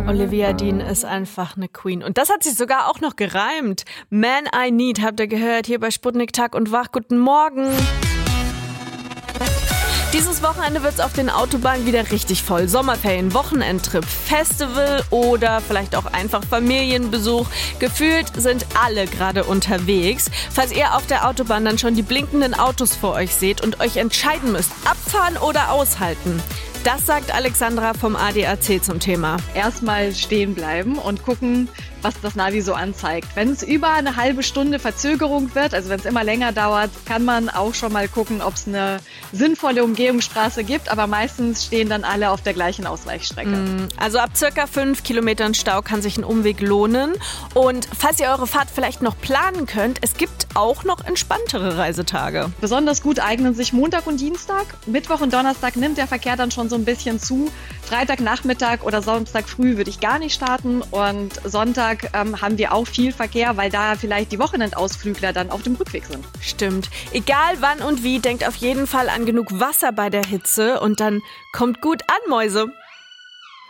Olivia Dean ist einfach eine Queen. Und das hat sich sogar auch noch gereimt. Man I Need, habt ihr gehört, hier bei Sputnik Tag und Wach. Guten Morgen. Dieses Wochenende wird's auf den Autobahnen wieder richtig voll. Sommerferien, Wochenendtrip, Festival oder vielleicht auch einfach Familienbesuch. Gefühlt sind alle gerade unterwegs. Falls ihr auf der Autobahn dann schon die blinkenden Autos vor euch seht und euch entscheiden müsst, abfahren oder aushalten. Das sagt Alexandra vom ADAC zum Thema. Erstmal stehen bleiben und gucken, was das Navi so anzeigt. Wenn es über eine halbe Stunde Verzögerung wird, also wenn es immer länger dauert, kann man auch schon mal gucken, ob es eine sinnvolle Umgehungsstraße gibt. Aber meistens stehen dann alle auf der gleichen Ausweichstrecke. Also ab circa 5 Kilometern Stau kann sich ein Umweg lohnen. Und falls ihr eure Fahrt vielleicht noch planen könnt, es gibt auch noch entspanntere Reisetage. Besonders gut eignen sich Montag und Dienstag. Mittwoch und Donnerstag nimmt der Verkehr dann schon so ein bisschen zu. Freitagnachmittag oder Samstag früh würde ich gar nicht starten. Und Sonntag haben wir auch viel Verkehr, weil da vielleicht die Wochenendausflügler dann auf dem Rückweg sind. Stimmt. Egal wann und wie, denkt auf jeden Fall an genug Wasser bei der Hitze und dann kommt gut an, Mäuse.